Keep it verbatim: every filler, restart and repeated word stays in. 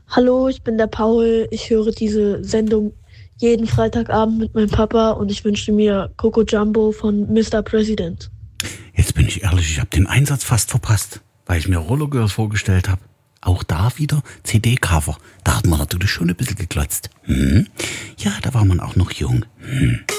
Hallo, ich bin der Paul. Ich höre diese Sendung jeden Freitagabend mit meinem Papa und ich wünsche mir Coco Jumbo von Mister President. Jetzt bin ich ehrlich, ich habe den Einsatz fast verpasst, weil ich mir Roller Girls vorgestellt habe. Auch da wieder C D-Cover. Da hat man natürlich schon ein bisschen geklotzt. Hm? Ja, da war man auch noch jung. Hm.